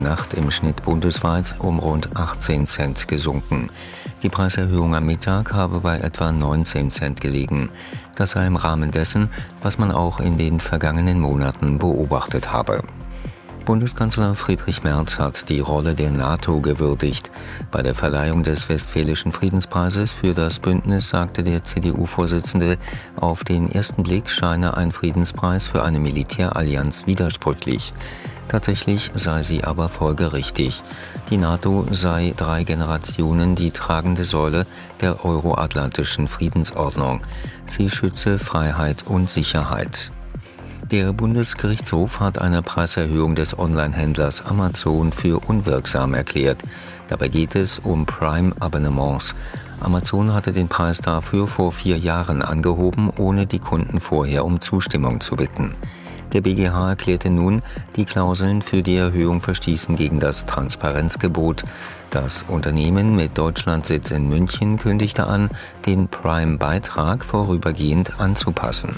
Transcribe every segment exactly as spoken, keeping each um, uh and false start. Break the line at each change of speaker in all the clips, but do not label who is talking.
Nacht im Schnitt bundesweit um rund achtzehn Cent gesunken. Die Preiserhöhung am Mittag habe bei etwa neunzehn Cent gelegen. Das sei im Rahmen dessen, was man auch in den vergangenen Monaten beobachtet habe. Bundeskanzler Friedrich Merz hat die Rolle der NATO gewürdigt. Bei der Verleihung des Westfälischen Friedenspreises für das Bündnis sagte der C D U-Vorsitzende, auf den ersten Blick scheine ein Friedenspreis für eine Militärallianz widersprüchlich. Tatsächlich sei sie aber folgerichtig. Die NATO sei drei Generationen die tragende Säule der euroatlantischen Friedensordnung. Sie schütze Freiheit und Sicherheit. Der Bundesgerichtshof hat eine Preiserhöhung des Online-Händlers Amazon für unwirksam erklärt. Dabei geht es um Prime-Abonnements. Amazon hatte den Preis dafür vor vier Jahren angehoben, ohne die Kunden vorher um Zustimmung zu bitten. Der B G H erklärte nun, die Klauseln für die Erhöhung verstießen gegen das Transparenzgebot. Das Unternehmen mit Deutschlandsitz in München kündigte an, den Prime-Beitrag vorübergehend anzupassen.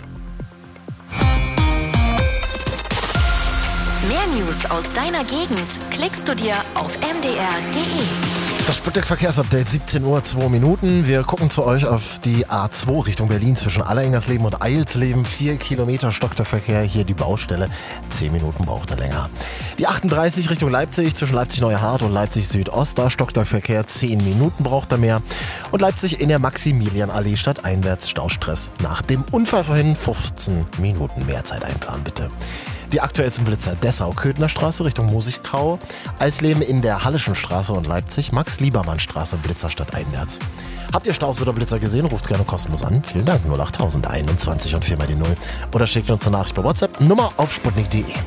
Mehr News aus deiner Gegend klickst du dir auf m d r punkt d e.
Das Sputnik-Verkehrsupdate, siebzehn Uhr zwei Minuten. Wir gucken zu euch auf die A zwei Richtung Berlin zwischen Allerengersleben und Eilsleben. Vier Kilometer stockt der Verkehr, hier die Baustelle. Zehn Minuten braucht er länger. Die achtunddreißig Richtung Leipzig zwischen Leipzig-Neuhardt und Leipzig-Südost. Da stockt der Verkehr, zehn Minuten braucht er mehr. Und Leipzig in der Maximilianallee stadteinwärts Staustress. Nach dem Unfall vorhin fünfzehn Minuten mehr Zeit einplanen, bitte. Die aktuellsten Blitzer: Dessau-Köthner Straße Richtung Mosigkrau, Eisleben in der Hallischen Straße und Leipzig, Max-Liebermann-Straße Blitzer stadteinwärts. Habt ihr Staus oder Blitzer gesehen? Ruft gerne kostenlos an. Vielen Dank, null acht null einundzwanzig und vier mal die null. Oder schickt uns eine Nachricht bei WhatsApp, Nummer auf sputnik punkt d e.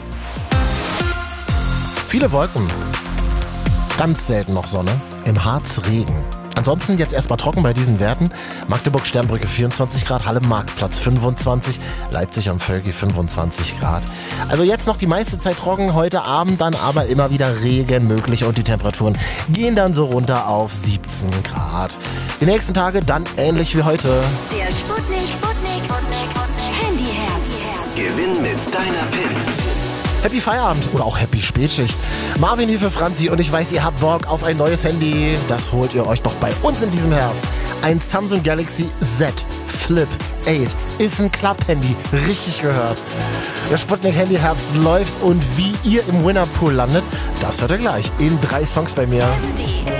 Viele Wolken, ganz selten noch Sonne, im Harz Regen. Ansonsten jetzt erstmal trocken bei diesen Werten. Magdeburg Sternbrücke vierundzwanzig Grad, Halle Marktplatz fünfundzwanzig, Leipzig am Völki fünfundzwanzig Grad. Also jetzt noch die meiste Zeit trocken, heute Abend dann aber immer wieder Regen möglich und die Temperaturen gehen dann so runter auf siebzehn Grad. Die nächsten Tage dann ähnlich wie heute.
Der Sputnik, Sputnik, Handyherz.
Gewinn mit deiner PIN.
Happy Feierabend oder auch Happy Spätschicht. Marvin hier für Franzi und ich weiß, ihr habt Bock auf ein neues Handy. Das holt ihr euch doch bei uns in diesem Herbst. Ein Samsung Galaxy Z Flip acht ist ein Klapp-Handy. Richtig gehört. Der Sputnik Handy Herbst läuft und wie ihr im Winnerpool landet, das hört ihr gleich in drei Songs bei mir.